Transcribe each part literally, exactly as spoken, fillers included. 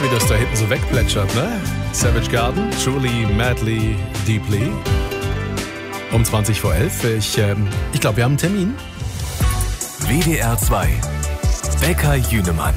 wie das da hinten so wegplätschert, ne? Savage Garden, Truly, Madly, Deeply. Um zwanzig vor elf. Ich, ähm, ich glaube, wir haben einen Termin. W D R zwei. Bäcker Jünemann.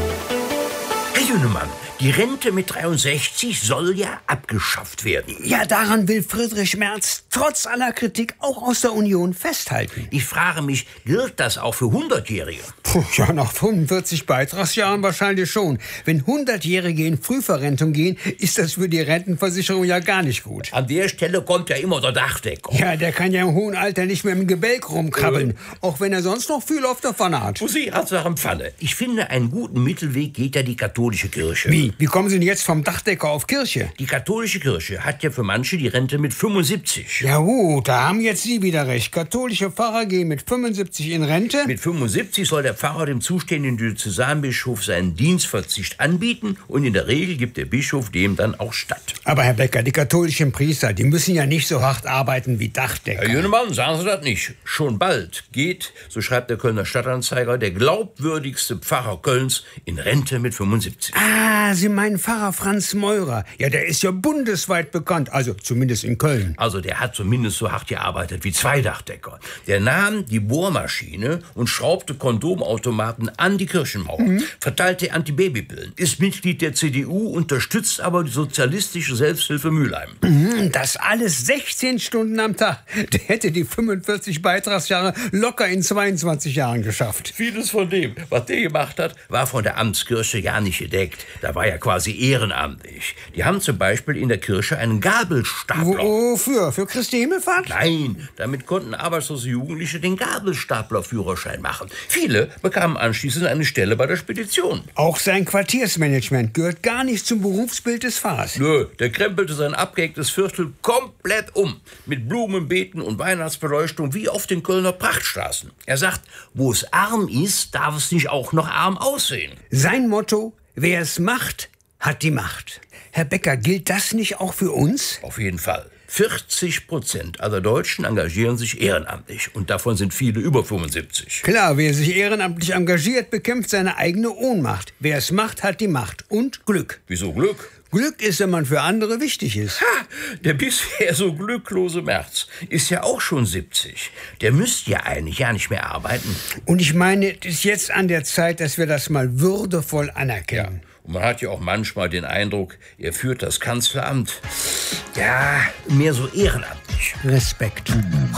Herr Jünemann, die Rente mit dreiundsechzig soll ja abgeschafft werden. Ja, daran will Friedrich Merz trotz aller Kritik auch aus der Union festhalten. Ich frage mich, gilt das auch für hundertjährige? Puh, ja, nach fünfundvierzig Beitragsjahren wahrscheinlich schon. Wenn hundertjährige in Frühverrentung gehen, ist das für die Rentenversicherung ja gar nicht gut. An der Stelle kommt ja immer der Dachdecker. Ja, der kann ja im hohen Alter nicht mehr im Gebälk rumkrabbeln, äh. auch wenn er sonst noch viel auf der Pfanne hat. Sie hat's nach dem Pfanne. Ich finde, einen guten Mittelweg geht ja die katholische Kirche. Wie? Wie kommen Sie denn jetzt vom Dachdecker auf Kirche? Die katholische Kirche hat ja für manche die Rente mit fünfundsiebzig. Ja gut, da haben jetzt Sie wieder recht. Katholische Pfarrer gehen mit fünfundsiebzig in Rente. Mit fünfundsiebzig soll der Pfarrer dem zuständigen Diözesanbischof seinen Dienstverzicht anbieten und in der Regel gibt der Bischof dem dann auch statt. Aber Herr Becker, die katholischen Priester, die müssen ja nicht so hart arbeiten wie Dachdecker. Herr Jünemann, sagen Sie das nicht. Schon bald geht, so schreibt der Kölner Stadtanzeiger, der glaubwürdigste Pfarrer Kölns in Rente mit fünfundsiebzig. Ah, Sie meinen Pfarrer Franz Meurer. Ja, der ist ja bundesweit bekannt, also zumindest in Köln. Also der hat zumindest so hart gearbeitet wie zwei Dachdecker. Der nahm die Bohrmaschine und schraubte Kondomautomaten an die Kirchenmauer, mhm. verteilte Antibabypillen, ist Mitglied der C D U, unterstützt aber die sozialistische Selbsthilfe Mülheim. Mhm, das alles sechzehn Stunden am Tag. Der hätte die fünfundvierzig Beitragsjahre locker in zweiundzwanzig Jahren geschafft. Vieles von dem, was der gemacht hat, war von der Amtskirche gar nicht gedeckt. Da war ja quasi ehrenamtlich. Die haben zum Beispiel in der Kirche einen Gabelstapler. Wofür? Für Christi Himmelfahrt? Nein, damit konnten arbeitslose Jugendliche den Gabelstaplerführerschein machen. Viele bekamen anschließend eine Stelle bei der Spedition. Auch sein Quartiersmanagement gehört gar nicht zum Berufsbild des Pfarrers. Nö, der krempelte sein abgehängtes Viertel komplett um. Mit Blumenbeeten und Weihnachtsbeleuchtung wie auf den Kölner Prachtstraßen. Er sagt, wo es arm ist, darf es nicht auch noch arm aussehen. Sein Motto: Wer es macht, hat die Macht. Herr Becker, gilt das nicht auch für uns? Auf jeden Fall. vierzig Prozent aller Deutschen engagieren sich ehrenamtlich. Und davon sind viele über fünfundsiebzig. Klar, wer sich ehrenamtlich engagiert, bekämpft seine eigene Ohnmacht. Wer es macht, hat die Macht. Und Glück. Wieso Glück? Glück ist, wenn man für andere wichtig ist. Ha, der bisher so glücklose Merz ist ja auch schon siebzig. Der müsste ja eigentlich ja nicht mehr arbeiten. Und ich meine, es ist jetzt an der Zeit, dass wir das mal würdevoll anerkennen. Ja. Und man hat ja auch manchmal den Eindruck, er führt das Kanzleramt, ja, mehr so ehrenamtlich. Respekt.